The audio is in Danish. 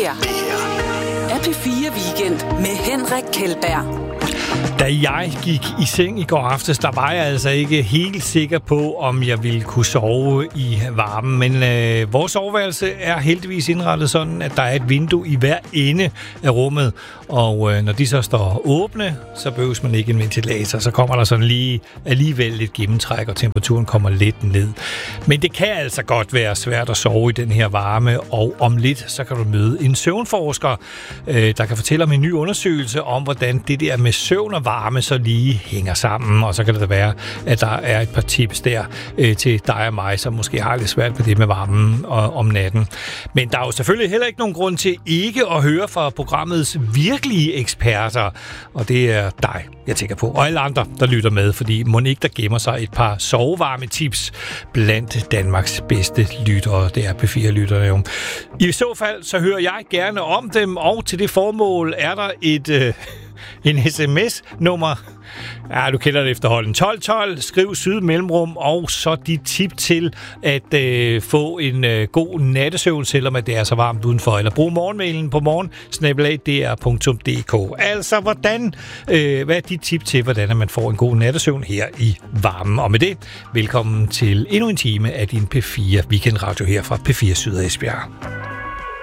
her er P4 Weekend med Henrik Kjeldberg. Da jeg gik i seng i går aftes, der var jeg altså ikke helt sikker på, om jeg ville kunne sove i varmen. Men vores soveværelse er heldigvis indrettet sådan, at der er et vindue i hver ende af rummet. Og når de så står åbne, så behøves man ikke en ventilator. Så kommer der sådan lige alligevel lidt gennemtræk, og temperaturen kommer lidt ned. Men det kan altså godt være svært at sove i den her varme. Og om lidt, så kan du møde en søvnforsker, der kan fortælle om en ny undersøgelse om, hvordan det der med søvn og varme så lige hænger sammen, og så kan det da være, at der er et par tips der til dig og mig, som måske har lidt svært med det med varmen om natten. Men der er jo selvfølgelig heller ikke nogen grund til ikke at høre fra programmets virkelige eksperter, og det er dig, jeg tænker på, og alle andre, der lytter med, fordi mon ikke der gemmer sig et par sovevarme tips blandt Danmarks bedste lyttere. Det er P4-lytterne jo. I så fald, så hører jeg gerne om dem, og til det formål er der en sms-nummer. Ja, du kender det efterhånden. 1212, skriv syd-mellemrum, og så dit tip til at få en god nattesøvn, selvom at det er så varmt udenfor. Eller brug morgenmailen på morgen@dr.dk. Altså, hvad er dit tip til, hvordan man får en god nattesøvn her i varmen? Og med det, velkommen til endnu en time af din P4 Weekend Radio her fra P4 Syd Esbjerg.